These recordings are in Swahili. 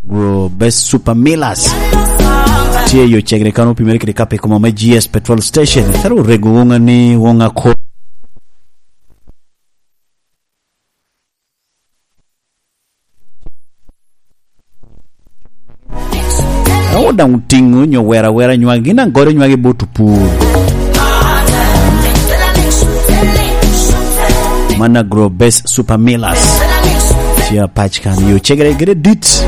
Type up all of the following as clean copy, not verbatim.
Gro best super millers. Tie yo chegre kanu pimere kire kape como ma GS petrol station. Taro rego wonga ni wonga ko. Awoda utingu nyo wera nywagi na ngore nywagi botupu. Mana grow best super millers. Tia patch kan yo chegre gre dit.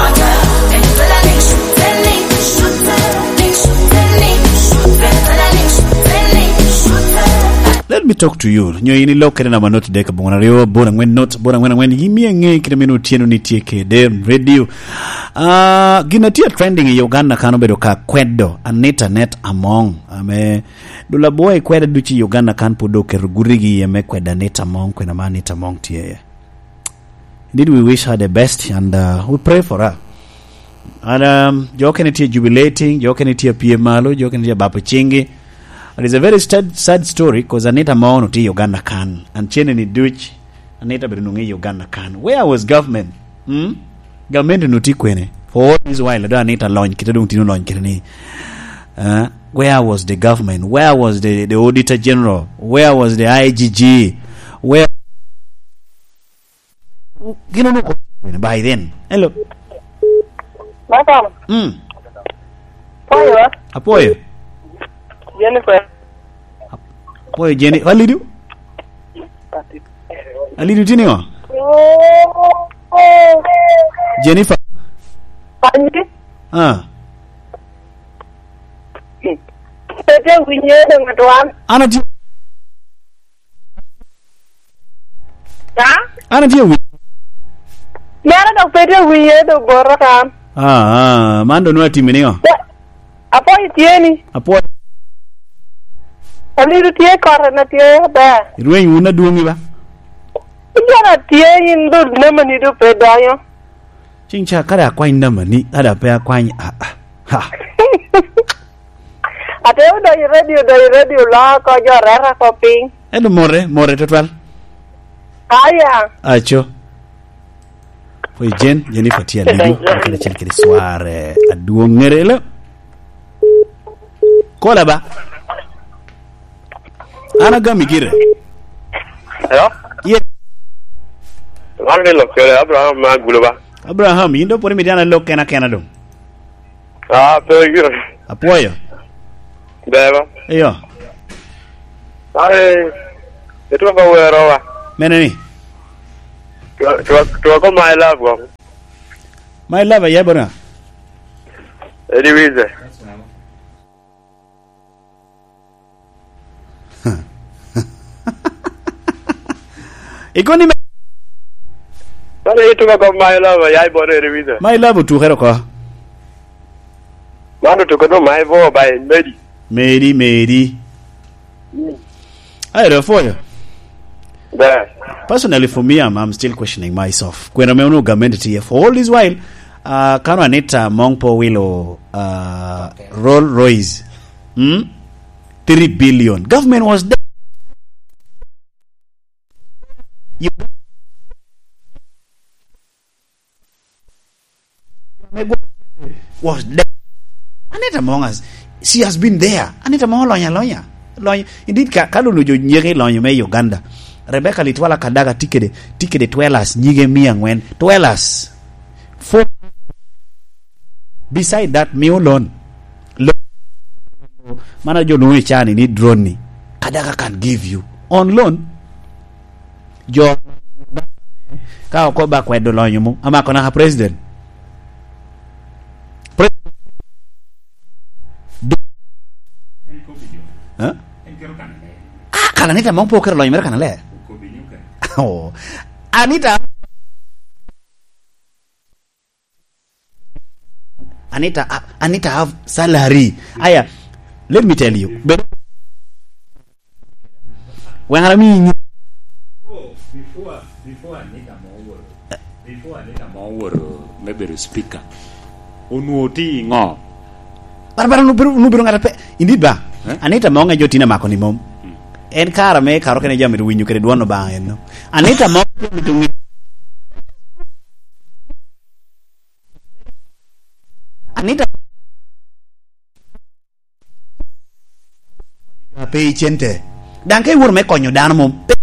Let me talk to you. Nyo ini lo kere na manoti deka bongona rio bona ngwen yimi nge kire menu tieno ni tie kede radio. Gina tia trending in Uganda kano bedo ka kwedo Anita net among ame dula boy kweda duchi Uganda kan podo ke rugurigi yeme kweda Anita among kwena Anita among tie. Indeed we wish her the best and we pray for her. And jokene tia jubilating, jokene tia PMalo, jokene tia Bapu Chingi. It is a very sad story because Anita Maono ti Uganda can and chene ni duch Anita berunungi Uganda can. Where was government? Government nuti kwene. For all this while Anita launch kitadung tinu launch kitani. Where was the government? Where was the Auditor General? Where was the IGG? Where by then? Hello. Madam. Poyo. Apoyo. Jennifer. Boy, Jenny, what did you do? I did you do? Jennifer. Mando no timinio. Apoy tieni. Apoy. Aliru tie kore na tie ba. Ruwen una duongi ba. Ijana tie indu namani du pedayo. Chincha kada kwa namani ada pe kwa ha. Ate do radio la ko jo rara ko ping. Edo more total. Aya. Acho. Foi Jennifer tia lidu akale chelkele soare aduongerela. Kola ba. Ana gami gire. Hello? Yeah. Wande lo kele Abraham magulo ba. Abraham indo pore mediana lo kena do. Pero gire. Apoyo. Beba. Iyo. Etu ba wero wa. Meneni. Tu ko my love go. My love ya bona. Ediwize. Ikoni me. Sare itu ko my love ya bo ediwize. My love tu hero ko. Mando to ko my bo by Mary. I don't for you. There. Personally, for me, I'm still questioning myself. When I'm no government here for all this while, Kano Anita Mongpo Willow, Rolls Royce, 3 billion. Government was there. Was there. Anita among us. She has been there. Anita among lawyer. Indeed, Kalu jo nyege lawyer me Uganda. Rebecca litwala kadaga tikede twelas nyige miangwen twelas. For beside that me alone. Mana jo no chani ni drone ni. Kadaga can give you on loan. Jo ka ko ba kwedo lawyer mu ama kona ha president. Huh? Kana Anita mau poker lo yimera kana le. Oh. Anita have salary. Aya, let me tell you. When I mean before Anita Mawor maybe speaker. Unuoti ngo. Bara nu biru ngara indeed ba. Anita Mawor ngajotina mako ni mom. En kara me karo kene jamir winyu kere duono ba en no. Anita Mawor mitungi pe chente dan kai wur me konyo dan mom